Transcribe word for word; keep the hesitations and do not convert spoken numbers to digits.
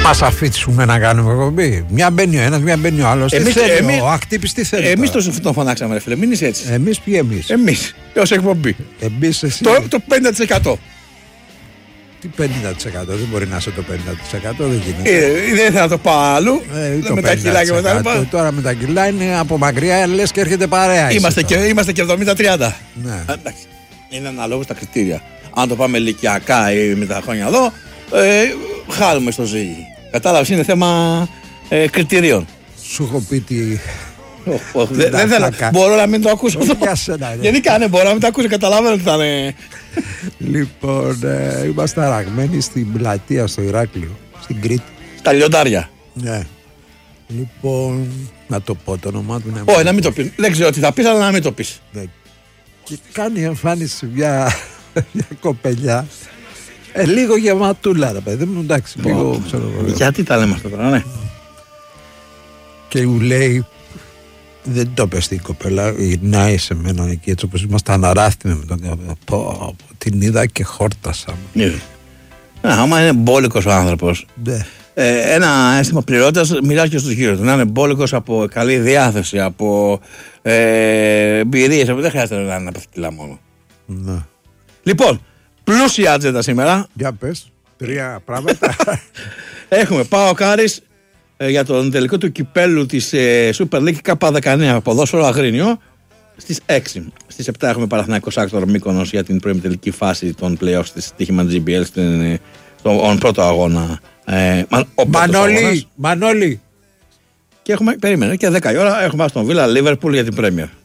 Μας αφήσουμε να κάνουμε εκπομπή. Μια μπαίνει ο ένας, μια μπαίνει ο άλλος. Εμείς, τι θέλει εμείς, ο Ακτύπης, τι θέλει. Εμείς το, τον φωνάξαμε, ρε φίλε, μην είσαι έτσι. Εμείς ποιοι εμείς. Εμείς, ως εκπομπή. Εμείς εσύ. Το, το πενήντα τοις εκατό. Τι πενήντα τοις εκατό, δεν μπορεί να είσαι το πενήντα τοις εκατό, δεν γίνεται. Ε, δεν θα το πάω αλλού. Ε, το με τα κιλά και με τα λοιπά. Τώρα με τα κιλά είναι από μακριά, λες και έρχεται παρέα. Είμαστε και, είμαστε και εβδομήντα τριάντα. Ναι. Εντάξει. Είναι αναλόγως τα κριτήρια. Αν το πάμε ηλικιακά ή με τα χρόνια εδώ, ε, χάνουμε στο ζύγι. Κατάλαβες, είναι θέμα ε, κριτηρίων. Σου έχω πει τι. Δεν δε θέλω. Μπορώ να μην το ακούσω αυτό. Γενικά, ναι, μπορώ να μην το ακούσω. Καταλαβαίνω ότι θα είναι. Λοιπόν, ε, είμαστε αραγμένοι στην πλατεία στο Ηράκλειο, στην Κρήτη. Στα λιοντάρια. Ναι. Λοιπόν, να το πω το όνομά του. Όχι, να μην το πει. Δεν ξέρω τι θα πει, αλλά να μην το πει. Ναι. Και κάνει εμφάνιση μια, μια κοπελιά. Ε, λίγο γεματούλα, ρε παιδί μου, εντάξει. Oh, λίγο, ξέρω, γιατί τα λέμε αυτό τώρα, ναι. Και μου λέει, δεν το πες στην κοπέλα, γυρνάει σε μένα εκεί, έτσι όπως είμαστε, αναράστημε με τον καπέλα. Πω, την είδα και χόρτασα. Ναι. Άμα είναι μπόλικος ο άνθρωπος, ναι. ε, ένα αίσθημα πληρότητας μιλάς και στους γύρω του. Να είναι μπόλικος από καλή διάθεση, από ε, εμπειρίες, δεν χρειάζεται να είναι ένα παθητηλά μόνο. Ναι. Λοιπόν, πλούσια ατζέντα σήμερα. Για πες, τρία πράγματα. Έχουμε ΠΑΟΚ Άρης ε, για τον τελικό του κυπέλου της ε, Super League Κάπα δεκαεννέα ποδόσφαιρο Αγρίνιο στις έξι. Στις επτά έχουμε Παναθηναϊκός Άκτορ Μύκονος για την πρώιμη τελική φάση των play-offs της στοίχημα τζι μπι ελ στην, στον πρώτο αγώνα. Ε, ο Μανώλη, Μανώλη. Και έχουμε, περίμενε, και δέκα η ώρα έχουμε στον Βίλα Λίβερπουλ για την Πρέμιερ.